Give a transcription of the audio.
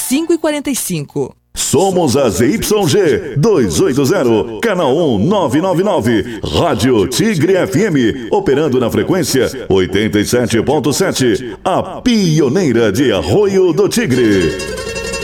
5h45. Somos a ZYG 280, canal 1999, Rádio Tigre FM, operando na frequência 87.7, a pioneira de Arroio do Tigre.